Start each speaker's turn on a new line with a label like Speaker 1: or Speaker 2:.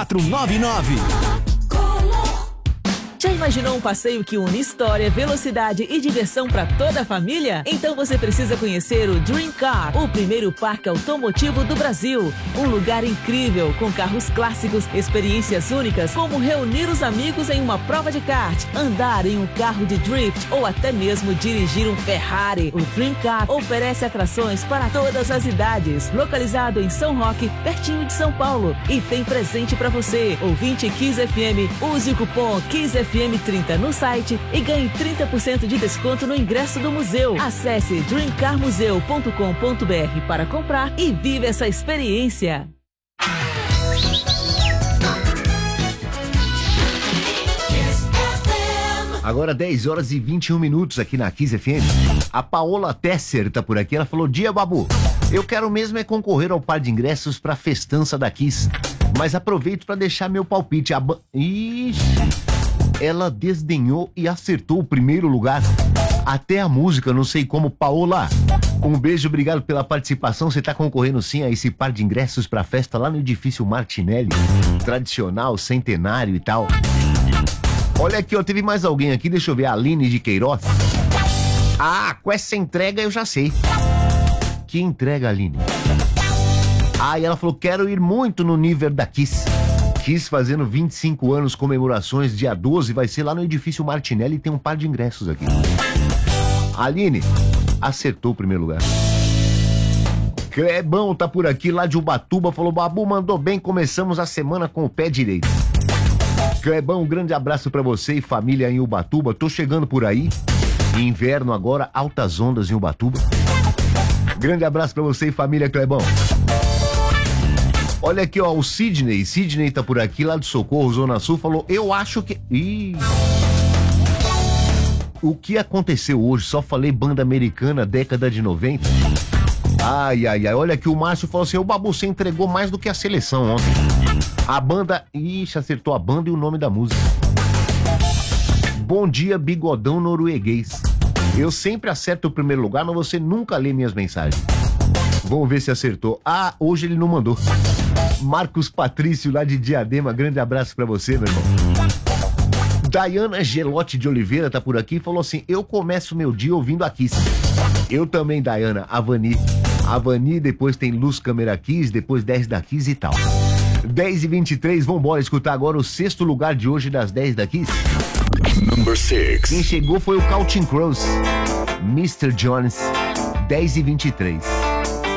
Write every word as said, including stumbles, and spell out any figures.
Speaker 1: quatro nove nove.
Speaker 2: Já imaginou um passeio que une história, velocidade e diversão para toda a família? Então você precisa conhecer o Dream Car, o primeiro parque automotivo do Brasil. Um lugar incrível, com carros clássicos, experiências únicas, como reunir os amigos em uma prova de kart, andar em um carro de drift ou até mesmo dirigir um Ferrari. O Dream Car oferece atrações para todas as idades. Localizado em São Roque, pertinho de São Paulo. E tem presente para você. Ouvinte Kiss F M, use o cupom Kiss F M trinta no site e ganhe trinta por cento de desconto no ingresso do museu. Acesse dream car museu ponto com ponto b r para comprar e vive essa experiência.
Speaker 3: Agora dez horas e vinte e um minutos aqui na Kiss F M. A Paola Tesser tá por aqui. Ela falou: dia, Babu, eu quero mesmo é concorrer ao par de ingressos pra festança da Kiss, mas aproveito pra deixar meu palpite. A ba... Ixi... Ela desdenhou e acertou o primeiro lugar. Até a música, não sei como. Paola, um beijo, obrigado pela participação. Você tá concorrendo sim a esse par de ingressos pra festa lá no edifício Martinelli. Tradicional, centenário e tal. Olha aqui, ó, teve mais alguém aqui, deixa eu ver, a Aline de Queiroz. Ah, com essa entrega eu já sei. Que entrega, Aline? Ah, e ela falou: quero ir muito no nível da Kiss. Kiss fazendo vinte e cinco anos, comemorações, dia doze, vai ser lá no edifício Martinelli e tem um par de ingressos aqui. Aline, acertou o primeiro lugar. Clebão tá por aqui, lá de Ubatuba, falou: Babu, mandou bem, começamos a semana com o pé direito. Clebão, um grande abraço pra você e família em Ubatuba, tô chegando por aí, inverno agora, altas ondas em Ubatuba. Grande abraço pra você e família, Clebão. Olha aqui, ó, o Sidney, Sidney tá por aqui, lá do Socorro, Zona Sul, falou: eu acho que... Ih... O que aconteceu hoje? Só falei banda americana, década de noventa. Ai, ai, ai, olha aqui, o Márcio falou assim: o Babu, você entregou mais do que a seleção ontem. A banda... Ixi, acertou a banda e o nome da música. Bom dia, bigodão norueguês. Eu sempre acerto o primeiro lugar, mas você nunca lê minhas mensagens. Vamos ver se acertou. Ah, hoje ele não mandou. Marcos Patrício, lá de Diadema, grande abraço pra você, meu irmão. Dayana Gelotti de Oliveira tá por aqui e falou assim: eu começo meu dia ouvindo a Kiss. Eu também, Dayana, Avani. Avani, depois tem Luz Câmera Kiss, depois dez da Kiss e tal. dez e vinte e três, vambora escutar agora o sexto lugar de hoje das dez da Kiss.
Speaker 1: Number six.
Speaker 3: Quem chegou foi o Counting Crows, mister Jones, dez e vinte e três.